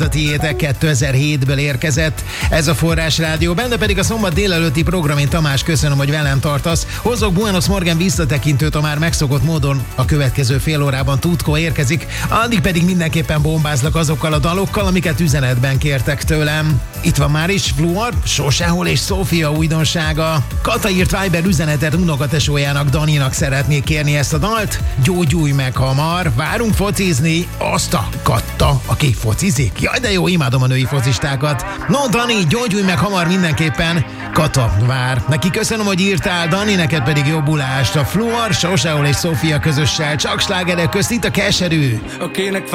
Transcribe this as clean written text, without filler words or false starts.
a tiétek 2007-ből érkezett. Ez a Forrás Rádió, benne pedig a szombat délelőtti program. Én Tamás, köszönöm, hogy velem tartasz. Hozok Buenos Morgan visszatekintőt a már megszokott módon. A következő fél órában Tutko érkezik, addig pedig mindenképpen bombázlak azokkal a dalokkal, amiket üzenetben kértek tőlem. Itt van már is Fluor, Sosehol és Szófia újdonsága. Kata írt Viber üzenetet unokatesójának, Daninak, szeretnék kérni ezt a dalt. Gyógyulj meg hamar, várunk focizni, azt a Katta, aki focizik. Jaj, de jó, imádom a női focistákat. No, Dani, gyógyulj meg hamar mindenképpen. Kata vár. Neki köszönöm, hogy írtál, Dani, neked pedig jobbulást. A Fluor, Sosehol és Szófia közössel csak slágerek közt itt a keserű.